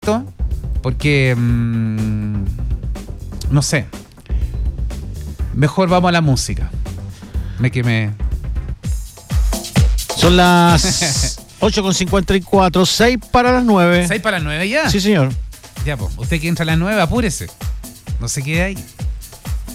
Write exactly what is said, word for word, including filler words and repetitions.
porque mmm, no sé. Mejor vamos a la música. Me quemé. Son las ocho con cincuenta y cuatro, seis para las nueve. ¿seis para las nueve ya? Sí, señor. Ya, pues. Usted que entra a las nueve, apúrese. No se quede ahí.